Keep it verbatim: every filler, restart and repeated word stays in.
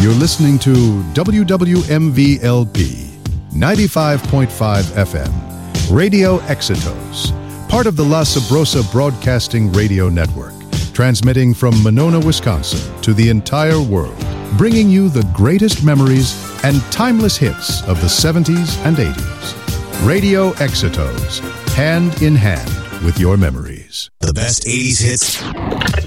You're listening to W W M V L P ninety-five point five F M, Radio Exitos, part of the La Sabrosa Broadcasting Radio Network, transmitting from Monona, Wisconsin to the entire world, bringing you the greatest memories and timeless hits of the seventies and eighties. Radio Exitos, hand in hand with your memories. The best eighties hits